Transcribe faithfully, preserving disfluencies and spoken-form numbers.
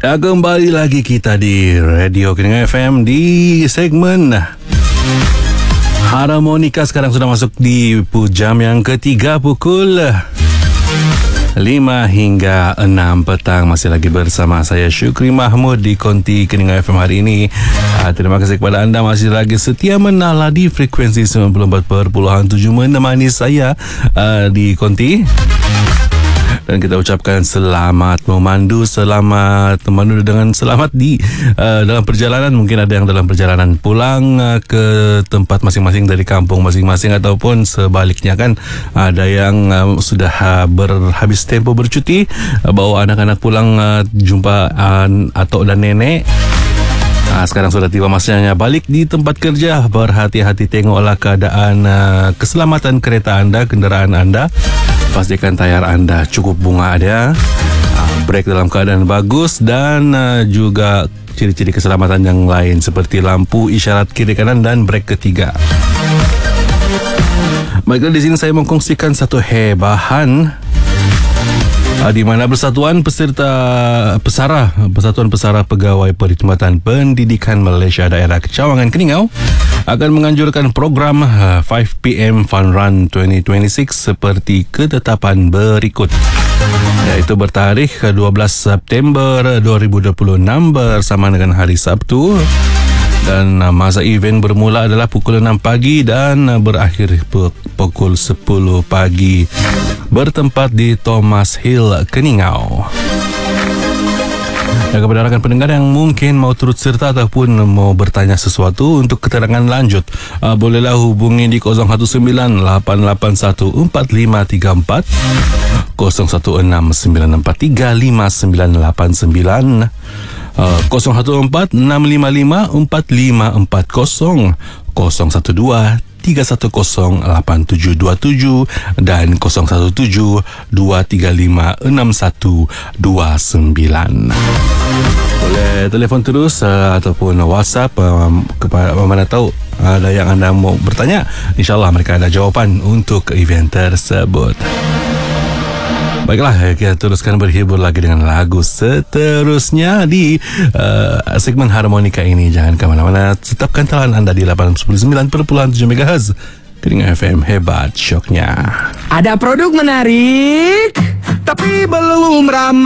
Ya, kembali lagi kita di Radio Keningan F M di segmen Harmonika. Sekarang sudah masuk di jam yang ketiga, pukul lima hingga enam petang. Masih lagi bersama saya Syukri Mahmud di Konti Keningan F M hari ini. uh, Terima kasih kepada anda masih lagi setia menala di frekuensi sembilan puluh empat perpuluhan tujuh menemani saya uh, di Konti. Dan kita ucapkan selamat memandu, selamat memandu dengan selamat di uh, dalam perjalanan. Mungkin ada yang dalam perjalanan pulang uh, ke tempat masing-masing dari kampung masing-masing, ataupun sebaliknya kan, ada yang uh, sudah uh, berhabis tempo bercuti, uh, bawa anak-anak pulang uh, jumpa uh, atok dan nenek. Nah, sekarang sudah tiba masanya balik di tempat kerja. Berhati-hati, tengoklah keadaan uh, keselamatan kereta anda, kenderaan anda. Pastikan tayar anda cukup bunga ada, uh, brake dalam keadaan bagus, dan uh, juga ciri-ciri keselamatan yang lain seperti lampu isyarat kiri kanan dan brake ketiga. Baiklah, di sini saya mengkongsikan satu hebahan di mana Persatuan Peserta Pesara Persatuan Pesara Pegawai Perkhidmatan Pendidikan Malaysia Daerah Cawangan Keningau akan menganjurkan program lima P M Fun Run dua ribu dua puluh enam seperti ketetapan berikut, iaitu bertarikh dua belas September dua ribu dua puluh enam bersama dengan hari Sabtu, dan masa event bermula adalah pukul enam pagi dan berakhir pukul sepuluh pagi, bertempat di Thomas Hill, Keningau. Dan kepada rakan pendengar yang mungkin mau turut serta ataupun mau bertanya sesuatu untuk keterangan lanjut, uh, bolehlah hubungi di kosong satu sembilan lapan lapan satu empat lima tiga empat, kosong satu enam sembilan empat tiga lima sembilan lapan sembilan, uh, kosong satu empat enam lima lima empat lima empat kosong, kosong satu dua tiga satu kosong lapan tujuh dua tujuh, dan kosong satu tujuh dua tiga lima enam satu dua sembilan. Boleh telefon terus uh, ataupun WhatsApp um, kepada mana tahu ada yang anda mau bertanya. InsyaAllah mereka ada jawapan untuk event tersebut. Baiklah, kita teruskan berhibur lagi dengan lagu seterusnya di uh, segmen Harmonika ini. Jangan ke mana-mana, tetapkan talan anda di lapan puluh sembilan perpuluhan tujuh megahertz Keningan F M, hebat syoknya. Ada produk menarik tapi belum ramai.